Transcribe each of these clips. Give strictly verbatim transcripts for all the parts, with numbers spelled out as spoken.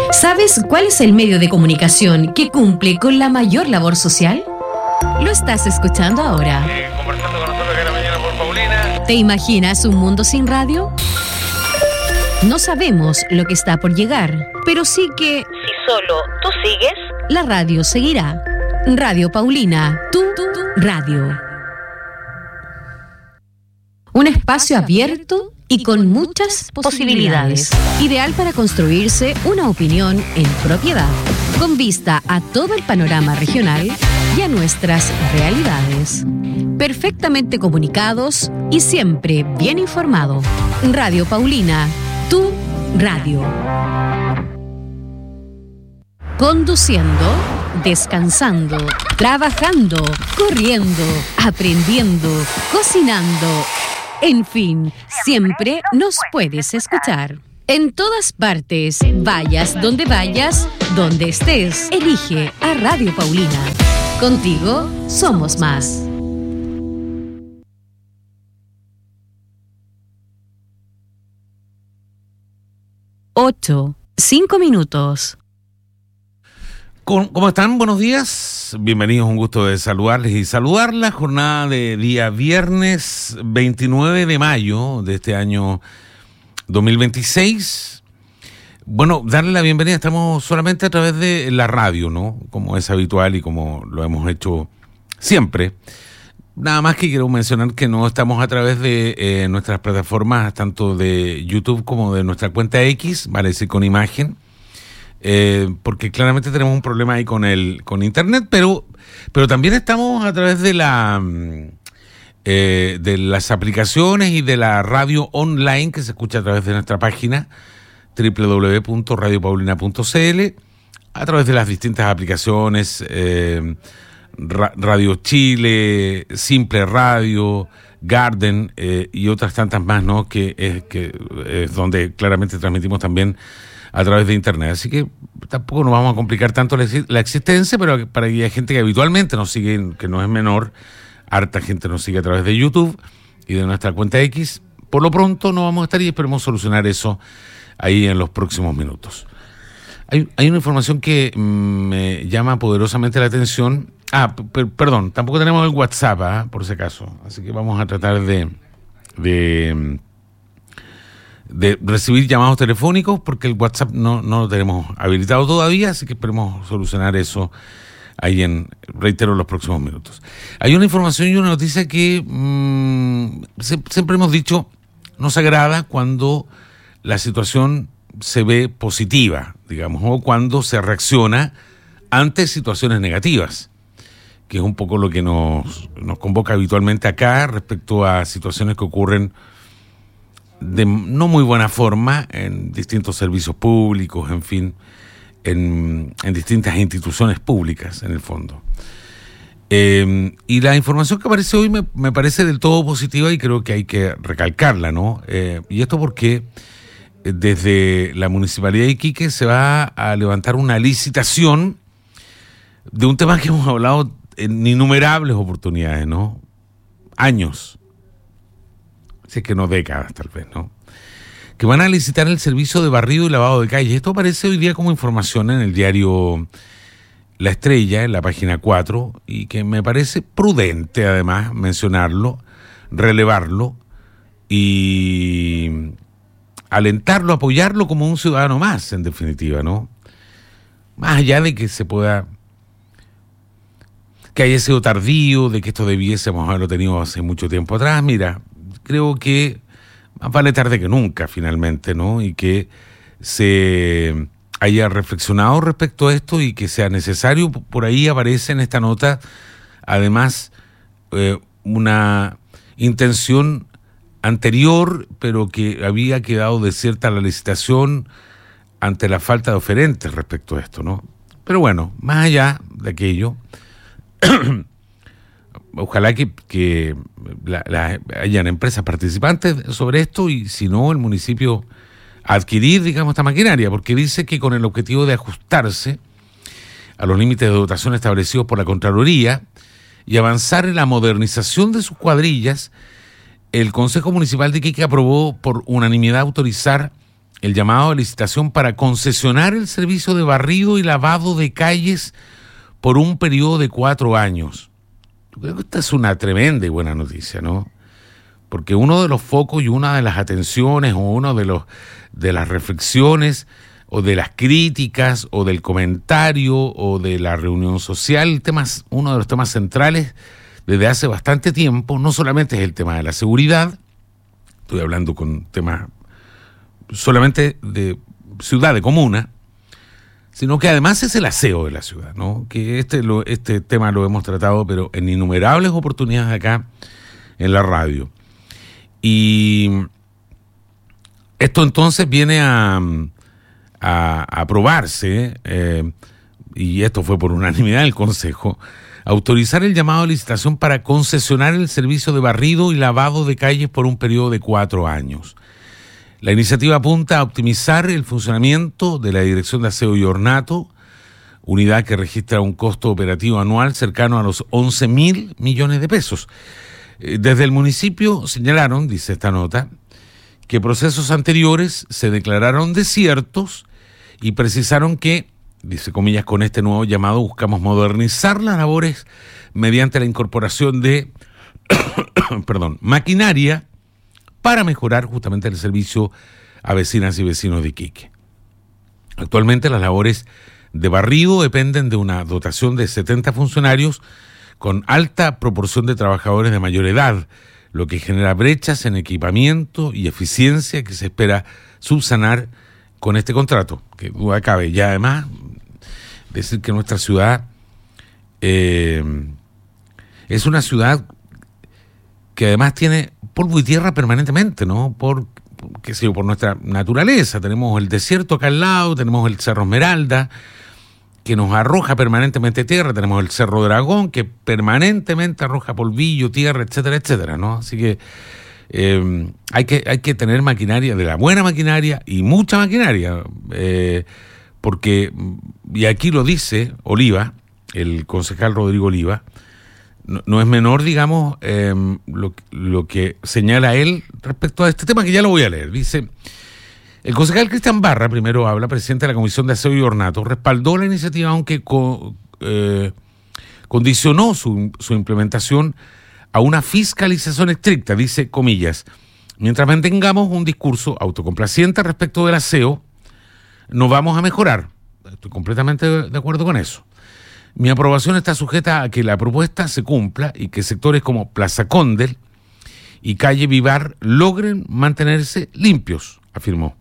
¿Sabes cuál es el medio de comunicación que cumple con la mayor labor social? Lo estás escuchando ahora. Eh, conversando con nosotros cada mañana por Paulina. ¿Te imaginas un mundo sin radio? No sabemos lo que está por llegar, pero sí que, si solo tú sigues, la radio seguirá. Radio Paulina, tu, tu, tu radio. Un espacio abierto y con muchas posibilidades. Ideal para construirse una opinión en propiedad, con vista a todo el panorama regional y a nuestras realidades. Perfectamente comunicados y siempre bien informado. Radio Paulina, tu radio. Conduciendo, descansando, trabajando, corriendo, aprendiendo, cocinando. En fin, siempre nos puedes escuchar. En todas partes, vayas donde vayas, donde estés, elige a Radio Paulina. Contigo somos más. Ocho, cinco minutos. ¿Cómo están? Buenos días. Bienvenidos, un gusto de saludarles y saludar la jornada de día viernes veintinueve de mayo de este año dos mil veintiséis. Bueno, darle la bienvenida, estamos solamente a través de la radio, ¿no? Como es habitual y como lo hemos hecho siempre. Nada más que quiero mencionar que no estamos a través de eh, nuestras plataformas, tanto de YouTube como de nuestra cuenta X, vale decir, con imagen. Eh, porque claramente tenemos un problema ahí con el con internet, pero pero también estamos a través de la eh, de las aplicaciones y de la radio online que se escucha a través de nuestra página doble u doble u doble u punto radio paulina punto c l, a través de las distintas aplicaciones, eh, Ra- Radio Chile, Simple Radio, Garden eh, y otras tantas más, ¿no? Que es que es donde claramente transmitimos también a través de internet, así que tampoco nos vamos a complicar tanto la, la existencia, pero para aquella gente que habitualmente nos sigue, que no es menor, harta gente nos sigue a través de YouTube y de nuestra cuenta X. Por lo pronto no vamos a estar y esperemos solucionar eso ahí en los próximos minutos. Hay, hay una información que mmm, me llama poderosamente la atención. Ah, p- perdón, tampoco tenemos el WhatsApp, ¿eh? Por si acaso, así que vamos a tratar de... de de recibir llamados telefónicos, porque el WhatsApp no, no lo tenemos habilitado todavía, así que esperemos solucionar eso ahí en, reitero, los próximos minutos. Hay una información y una noticia que mmm, se, siempre hemos dicho nos agrada cuando la situación se ve positiva, digamos, o cuando se reacciona ante situaciones negativas, que es un poco lo que nos, nos convoca habitualmente acá respecto a situaciones que ocurren de no muy buena forma en distintos servicios públicos, en fin, en, en distintas instituciones públicas, en el fondo. Eh, y la información que aparece hoy me, me parece del todo positiva y creo que hay que recalcarla, ¿no? Eh, y esto porque desde la Municipalidad de Iquique se va a levantar una licitación de un tema que hemos hablado en innumerables oportunidades, ¿no? Años. Si es que no décadas, tal vez, ¿no? Que van a licitar el servicio de barrido y lavado de calles. Esto aparece hoy día como información en el diario La Estrella, en la página cuatro, y que me parece prudente, además, mencionarlo, relevarlo y alentarlo, apoyarlo como un ciudadano más, en definitiva, ¿no? Más allá de que se pueda... que haya sido tardío, de que esto debiésemos haberlo tenido hace mucho tiempo atrás, mira... Creo que más vale tarde que nunca, finalmente, ¿no? Y que se haya reflexionado respecto a esto y que sea necesario. Por ahí aparece en esta nota, además, eh, una intención anterior, pero que había quedado desierta la licitación ante la falta de oferentes respecto a esto, ¿no? Pero bueno, más allá de aquello... Ojalá que, que la, la, hayan empresas participantes sobre esto y si no, el municipio adquirir, digamos, esta maquinaria, porque dice que con el objetivo de ajustarse a los límites de dotación establecidos por la Contraloría y avanzar en la modernización de sus cuadrillas, el Consejo Municipal de Iquique aprobó por unanimidad autorizar el llamado a licitación para concesionar el servicio de barrido y lavado de calles por un periodo de cuatro años. Yo creo que esta es una tremenda y buena noticia, ¿no? Porque uno de los focos y una de las atenciones o uno de los de las reflexiones o de las críticas o del comentario o de la reunión social, temas, uno de los temas centrales desde hace bastante tiempo, no solamente es el tema de la seguridad, estoy hablando con temas solamente de ciudad, de comuna, sino que además es el aseo de la ciudad, ¿no? Que este, lo, este tema lo hemos tratado, pero en innumerables oportunidades acá en la radio. Y esto entonces viene a, a, a aprobarse, eh, y esto fue por unanimidad del Consejo, autorizar el llamado a licitación para concesionar el servicio de barrido y lavado de calles por un periodo de cuatro años. La iniciativa apunta a optimizar el funcionamiento de la Dirección de Aseo y Ornato, unidad que registra un costo operativo anual cercano a los once mil millones de pesos. Desde el municipio señalaron, dice esta nota, que procesos anteriores se declararon desiertos y precisaron que, dice comillas, con este nuevo llamado buscamos modernizar las labores mediante la incorporación de perdón, maquinaria para mejorar justamente el servicio a vecinas y vecinos de Iquique. Actualmente las labores de barrido dependen de una dotación de setenta funcionarios con alta proporción de trabajadores de mayor edad, lo que genera brechas en equipamiento y eficiencia que se espera subsanar con este contrato, que duda cabe. Y además, decir que nuestra ciudad eh, es una ciudad que además tiene polvo y tierra permanentemente, ¿no? Por, qué sé yo, por nuestra naturaleza. Tenemos el desierto acá al lado, tenemos el Cerro Esmeralda, que nos arroja permanentemente tierra, tenemos el Cerro Dragón, que permanentemente arroja polvillo, tierra, etcétera, etcétera, ¿no? Así que eh, hay que hay que tener maquinaria, de la buena maquinaria y mucha maquinaria, eh, porque, y aquí lo dice Oliva, el concejal Rodrigo Oliva, no, no es menor, digamos, eh, lo, lo que señala él respecto a este tema, que ya lo voy a leer. Dice: el concejal Cristian Barra, primero habla, presidente de la Comisión de Aseo y Ornato, respaldó la iniciativa, aunque co, eh, condicionó su, su implementación a una fiscalización estricta, dice comillas. Mientras mantengamos un discurso autocomplaciente respecto del aseo, no vamos a mejorar. Estoy completamente de acuerdo con eso. Mi aprobación está sujeta a que la propuesta se cumpla y que sectores como Plaza Condel y Calle Vivar logren mantenerse limpios, afirmó.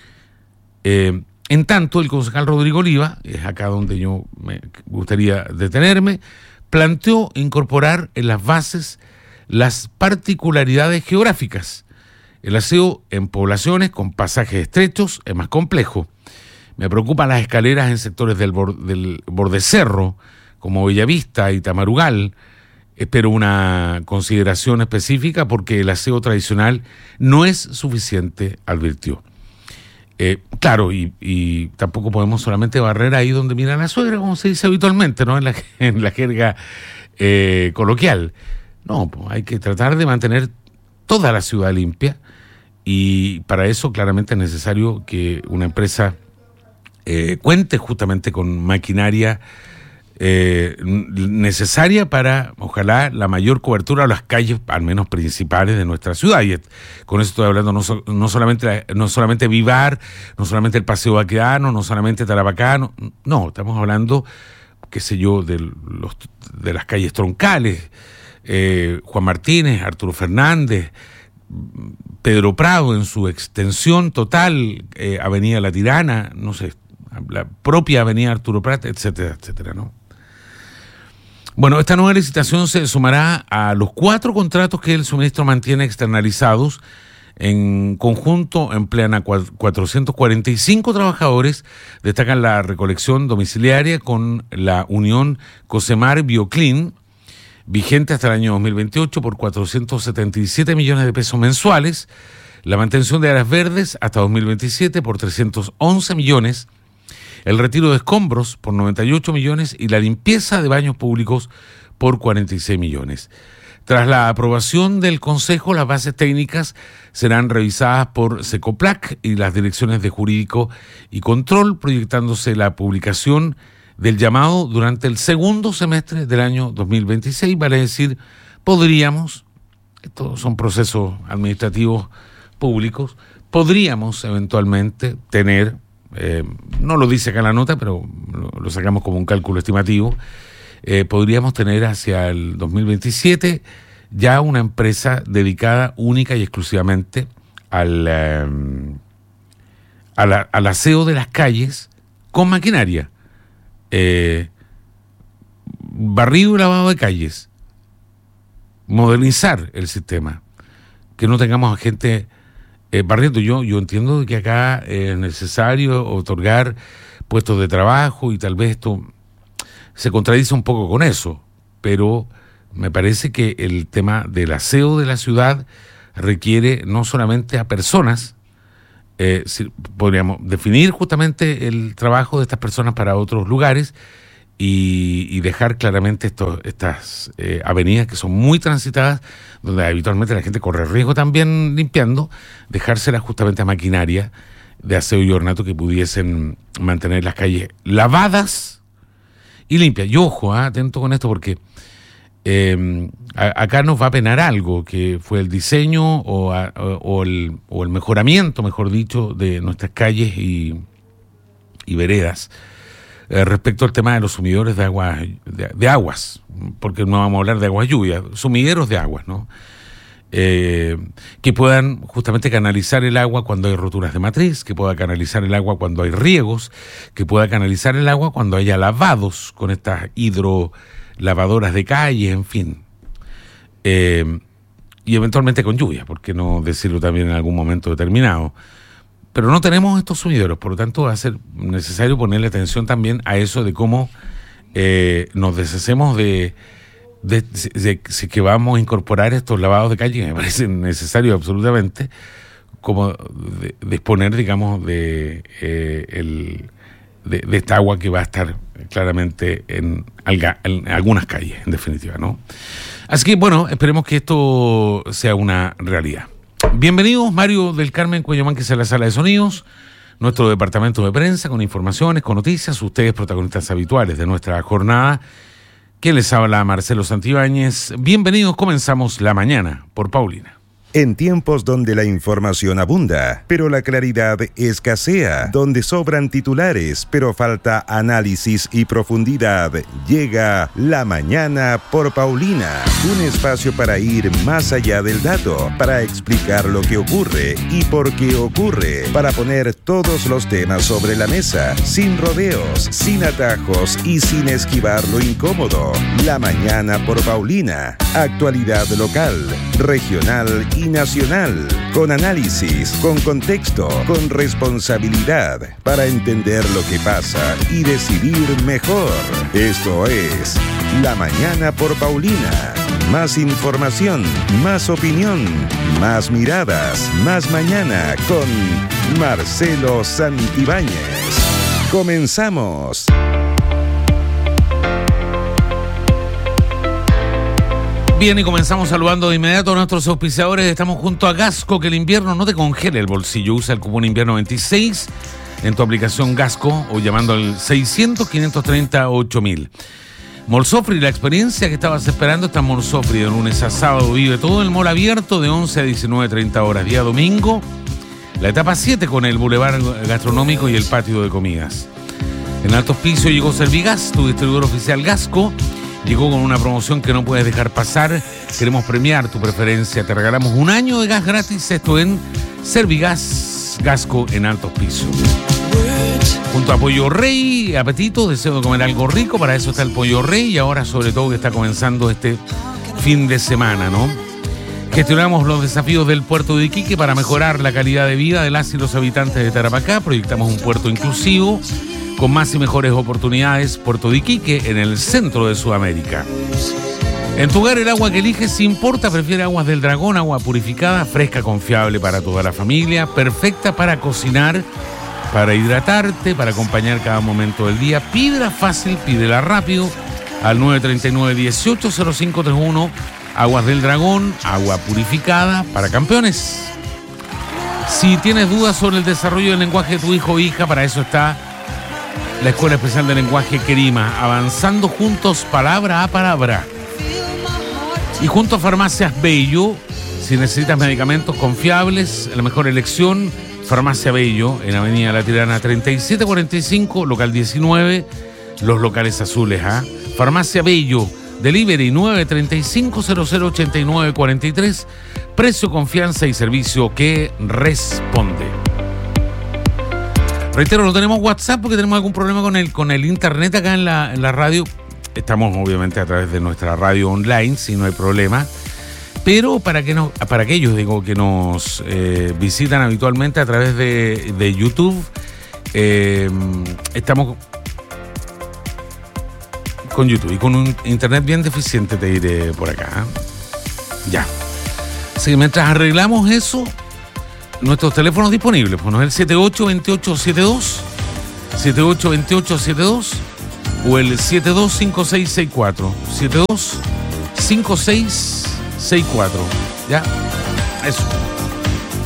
Eh, en tanto, el concejal Rodrigo Oliva, es acá donde yo me gustaría detenerme, planteó incorporar en las bases las particularidades geográficas. El aseo en poblaciones con pasajes estrechos es más complejo. Me preocupan las escaleras en sectores del, borde, del Bordecerro, como Bellavista y Tamarugal. Espero una consideración específica porque el aseo tradicional no es suficiente, advirtió. Eh, claro, y, y tampoco podemos solamente barrer ahí donde mira la suegra, como se dice habitualmente, ¿no? En la, en la jerga eh, coloquial. No, pues hay que tratar de mantener toda la ciudad limpia, y para eso claramente es necesario que una empresa eh, cuente justamente con maquinaria eh, necesaria para, ojalá, la mayor cobertura a las calles, al menos principales, de nuestra ciudad. Y con eso estoy hablando no, so, no solamente no solamente Vivar, no solamente el Paseo Baquedano, no solamente Tarapacá, no, estamos hablando, qué sé yo, de, los, de las calles troncales, eh, Juan Martínez, Arturo Fernández, Pedro Prado en su extensión total, eh, Avenida La Tirana, no sé, la propia Avenida Arturo Prat, etcétera, etcétera, ¿no? Bueno, esta nueva licitación se sumará a los cuatro contratos que el suministro mantiene externalizados. En conjunto emplean a cuatrocientos cuarenta y cinco trabajadores. Destacan la recolección domiciliaria con la Unión Cosemar Bioclean, vigente hasta el año dos mil veintiocho por cuatrocientos setenta y siete millones de pesos mensuales. La mantención de áreas verdes hasta dos mil veintisiete por trescientos once millones. El retiro de escombros por noventa y ocho millones y la limpieza de baños públicos por cuarenta y seis millones. Tras la aprobación del Consejo, las bases técnicas serán revisadas por Secoplac y las direcciones de Jurídico y Control, proyectándose la publicación del llamado durante el segundo semestre del año dos mil veintiséis, vale decir, podríamos, estos son procesos administrativos públicos, podríamos eventualmente tener, eh, no lo dice acá la nota, pero lo, lo sacamos como un cálculo estimativo, eh, podríamos tener hacia el dos mil veintisiete ya una empresa dedicada única y exclusivamente al, eh, a la, al aseo de las calles con maquinaria, eh, barrido y lavado de calles, modernizar el sistema, que no tengamos a gente eh, barriendo. Yo, yo entiendo que acá es necesario otorgar puestos de trabajo y tal vez esto se contradice un poco con eso, pero me parece que el tema del aseo de la ciudad requiere no solamente a personas, eh, si, podríamos definir justamente el trabajo de estas personas para otros lugares y, y dejar claramente estos, estas eh, avenidas que son muy transitadas, donde habitualmente la gente corre riesgo también limpiando, dejárselas justamente a maquinaria de aseo y ornato que pudiesen mantener las calles lavadas y limpia. Y ojo, ¿eh? Atento con esto porque eh, a, acá nos va a penar algo, que fue el diseño o, a, o, o, el, o el mejoramiento, mejor dicho, de nuestras calles y, y veredas eh, respecto al tema de los sumidores de, agua, de, de aguas, porque no vamos a hablar de aguas lluvias, sumideros de aguas, ¿no? Eh, que puedan justamente canalizar el agua cuando hay roturas de matriz, que pueda canalizar el agua cuando hay riegos, que pueda canalizar el agua cuando haya lavados con estas hidrolavadoras de calle, en fin. Eh, y eventualmente con lluvia, por qué no decirlo también en algún momento determinado. Pero no tenemos estos sumideros, por lo tanto va a ser necesario ponerle atención también a eso de cómo eh, nos deshacemos de De, de, de, de que vamos a incorporar estos lavados de calle, que me parece necesario absolutamente, como de, disponer, digamos, de, eh, el, de, de esta agua que va a estar claramente en, alga, en algunas calles, en definitiva, ¿no? Así que, bueno, esperemos que esto sea una realidad. Bienvenidos, Mario del Carmen Cuello Mánquez, a la sala de sonidos, nuestro departamento de prensa, con informaciones, con noticias, ustedes protagonistas habituales de nuestra jornada. ¿Quién les habla? Marcelo Santibáñez. Bienvenidos, comenzamos la mañana por Paulina. En tiempos donde la información abunda, pero la claridad escasea, donde sobran titulares, pero falta análisis y profundidad, llega La Mañana por Paulina, un espacio para ir más allá del dato, para explicar lo que ocurre y por qué ocurre, para poner todos los temas sobre la mesa, sin rodeos, sin atajos y sin esquivar lo incómodo. La Mañana por Paulina, actualidad local, regional y nacional, con análisis, con contexto, con responsabilidad, para entender lo que pasa y decidir mejor. Esto es La Mañana por Paulina. Más información, más opinión, más miradas, más mañana con Marcelo Santibáñez. Comenzamos. Bien, y comenzamos saludando de inmediato a nuestros auspiciadores. Estamos junto a Gasco, que el invierno no te congele el bolsillo. Usa el cupón invierno veintiséis en tu aplicación Gasco o llamando al seiscientos, quinientos treinta, ocho mil. Molsofri, la experiencia que estabas esperando está en Molsofri. De lunes a sábado vive todo el mall abierto de once a diecinueve, treinta horas. Día domingo, la etapa siete con el bulevar gastronómico y el patio de comidas. En Alto Hospicio llegó Servigas, tu distribuidor oficial Gasco. Llegó con una promoción que no puedes dejar pasar. Queremos premiar tu preferencia. Te regalamos un año de gas gratis. Esto en Servigas Gasco en Alto Hospicio. Junto a Pollo Rey, apetito, deseo de comer algo rico. Para eso está el Pollo Rey. Y ahora, sobre todo, que está comenzando este fin de semana, ¿no? Gestionamos los desafíos del puerto de Iquique para mejorar la calidad de vida de las y los habitantes de Tarapacá. Proyectamos un puerto inclusivo con más y mejores oportunidades. Puerto de Iquique, en el centro de Sudamérica. En tu hogar, el agua que eliges si importa. Prefiere Aguas del Dragón, agua purificada, fresca, confiable para toda la familia, perfecta para cocinar, para hidratarte, para acompañar cada momento del día. Pídela fácil, pídela rápido al nueve tres nueve, uno ocho cero cinco tres uno. Aguas del Dragón, agua purificada para campeones. Si tienes dudas sobre el desarrollo del lenguaje de tu hijo o hija, para eso está la Escuela Especial de Lenguaje Querima, avanzando juntos palabra a palabra. Y junto a Farmacias Bello, si necesitas medicamentos confiables, la mejor elección, Farmacia Bello, en Avenida La Tirana treinta y siete cuarenta y cinco, local diecinueve, los locales azules, ¿ah? ¿eh? Farmacia Bello, delivery nueve treinta y cinco cero cero ochenta y nueve cuarenta y tres, precio, confianza y servicio que responde. Reitero, no tenemos WhatsApp porque tenemos algún problema con el, con el internet acá en la, en la radio. Estamos obviamente a través de nuestra radio online, si no hay problema. Pero para, que no, para aquellos digo, que nos eh, visitan habitualmente a través de, de YouTube, eh, estamos con YouTube y con un internet bien deficiente, te diré por acá. ¿eh? Ya. Así que mientras arreglamos eso, nuestros teléfonos disponibles, pues no es el siete ocho dos ocho siete dos, siete ocho dos ocho siete dos o el siete dos cinco seis seis cuatro, siete dos cinco seis seis cuatro, ¿ya? Eso.